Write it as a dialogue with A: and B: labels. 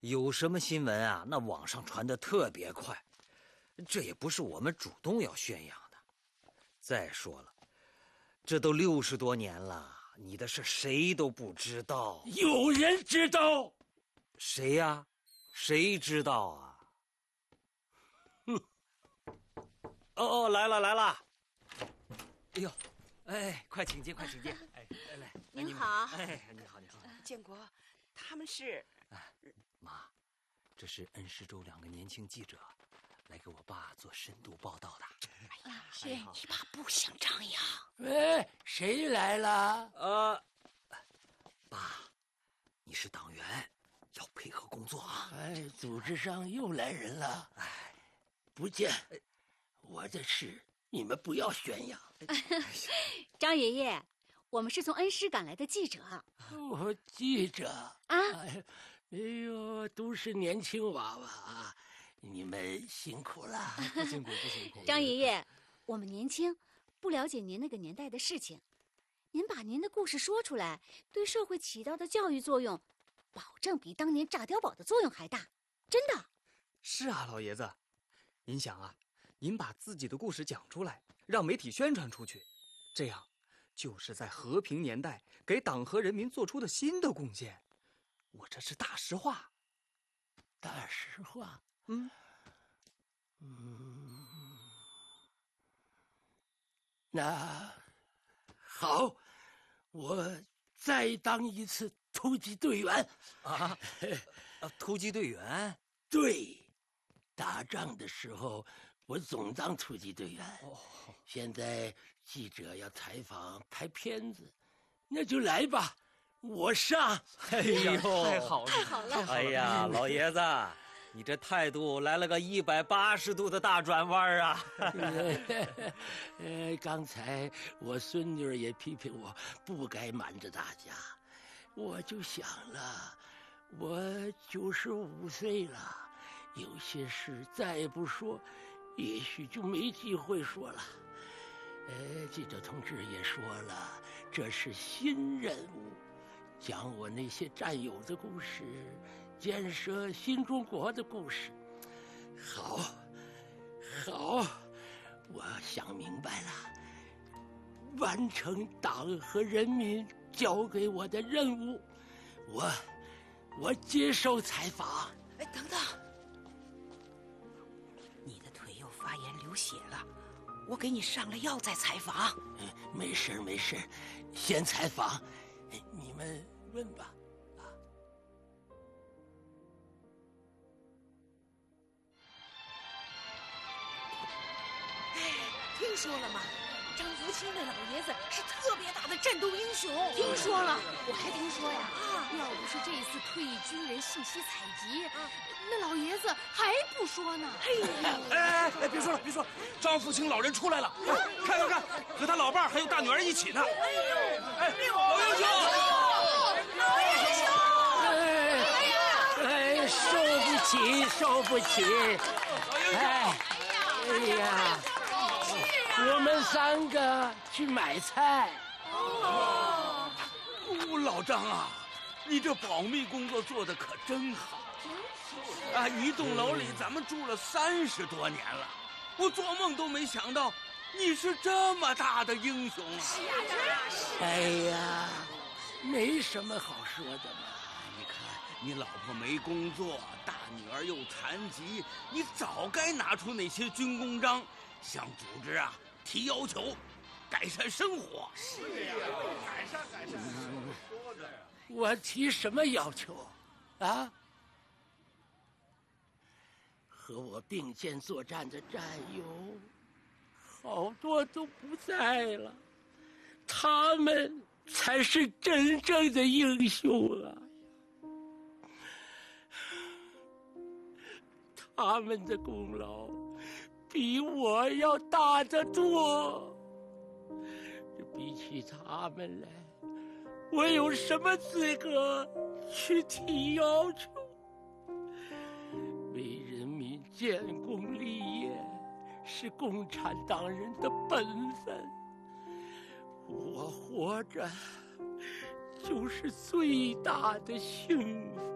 A: 有什么新闻啊，那网上传得特别快，这也不是我们主动要宣扬的。再说了，这都60多年了，你的事谁都不知道。
B: 有人知道？
A: 谁呀？谁知道啊？哦，来了！哎呦，哎，快请进，快请进！哎，来，
C: 您好。
A: 哎，你好。
C: 建国，他们是……
A: 妈，这是恩施州2个年轻记者，来给我爸做深度报道的。
C: 哎呀，你爸不想张扬。
B: 喂，谁来了？
A: 爸，你是党员，要配合工作啊。
B: 哎，组织上又来人了。哎，不见。我的事你们不要宣扬。
D: 张爷爷，我们是从恩施赶来的记者。
B: 我记者
D: 啊！
B: 哎呦，都是年轻娃娃啊，你们辛苦了。
A: 不辛苦。
D: 张爷爷，我们年轻，不了解您那个年代的事情，您把您的故事说出来，对社会起到的教育作用，保证比当年炸碉堡的作用还大，真的。
E: 是啊，老爷子，您想啊，您把自己的故事讲出来，让媒体宣传出去，这样就是在和平年代给党和人民做出的新的贡献。我这是大实话。
B: 大实话？那好，我再当一次突击队员。
A: 突击队员？
B: 对，打仗的时候我总当突击队员。现在记者要采访拍片子，那就来吧，我上。
A: 哎呦，
E: 太好了！
A: 哎呀，老爷子，你这态度来了个180度的大转弯啊！
B: 刚才我孙女也批评我不该瞒着大家，我就想了，我95岁了，有些事再不说，也许就没机会说了。记者同志也说了，这是新任务，讲我那些战友的故事，建设新中国的故事。好，我想明白了，完成党和人民交给我的任务，我接受采访。
C: 哎，等等，你的腿又发炎流血了，我给你上了药再采访。
B: 没事，先采访，你们问吧。
C: 听说了吗？张福清那老爷子是特别大的战斗英雄。
D: 听说了，我还听说呀，要不是这次退役军人信息采集，那老爷子还不说呢。
F: 哎，别说了，张福清老人出来了，看，和他老伴还有大女儿一起呢。老英雄！
B: 受不起！哎呀！我们3个去买菜。
F: 老张啊，你这保密工作做得可真好啊！一栋楼里咱们住了30多年了，我做梦都没想到你是这么大的英雄啊！
C: 是啊。
B: 哎呀，没什么好说的嘛。
F: 你看你老婆没工作，大女儿又残疾，你早该拿出那些军功章，向组织啊提要求，改善生活。
G: 是呀，改善。说的呀。
B: 我提什么要求啊？和我并肩作战的战友，好多都不在了，他们才是真正的英雄啊！他们的功劳比我要大得多。比起他们来，我有什么资格去提要求？为人民建功立业是共产党人的本分，我活着就是最大的幸福。